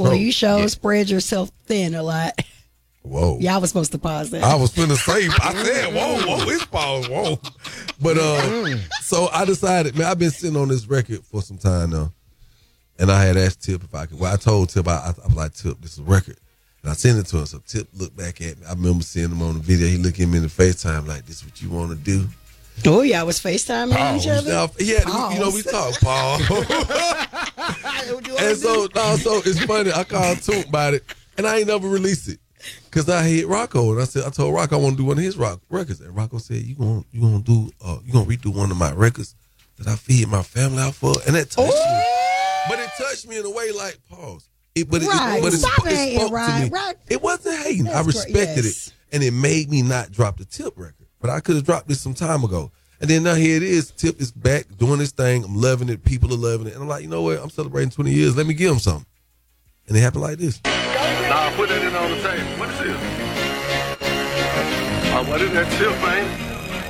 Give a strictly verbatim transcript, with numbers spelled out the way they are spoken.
Well, Oh, you sure yeah. spread yourself thin a lot. Whoa. Y'all was supposed to pause that. I was finna say, I said, whoa, whoa, it's pause, whoa. But uh, so I decided, man, I've been sitting on this record for some time now. And I had asked Tip if I could. Well, I told Tip, I, I, I was like, Tip, this is a record. And I sent it to him. So Tip looked back at me. I remember seeing him on the video. He looked at me in the FaceTime like, this is what you want to do? Oh, y'all was FaceTiming each other? Now, yeah, we, you know, we talk, Paul. And so, no, so it's funny. I called Toot about it, and I ain't never released it. Cause I hit Rocco, and I said, I told Rocco I want to do one of his rock records, and Rocco said, "You gonna, you gonna do, uh, you gonna redo one of my records that I feed my family out for," and that touched Ooh. me. But it touched me in a way like pause. It, but Right. it, but it, Stop it hating, spoke to right, me. right. It wasn't hating. That's I great, respected yes. it, and it made me not drop the Tip record. But I could have dropped this some time ago. And then now here it is. Tip is back doing this thing. I'm loving it. People are loving it, and I'm like, you know what? I'm celebrating twenty years. Let me give him something. And it happened like this. Nah, put that in on the table. What is this? Uh, what is that Tip, man?